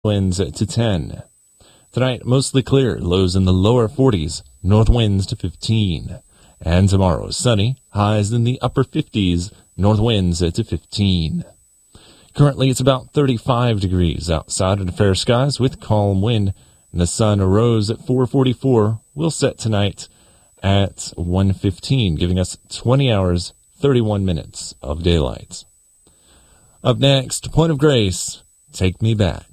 winds to 10. Tonight, mostly clear, lows in the lower 40s, north winds to 15. And tomorrow, sunny, highs in the upper 50s, north winds to 15. Currently, it's about 35 degrees outside of the fair skies with calm wind, and the sun arose at 4:44, will set tonight at 1:15, giving us 20 hours, 31 minutes of daylight. Up next, Point of Grace, Take Me Back.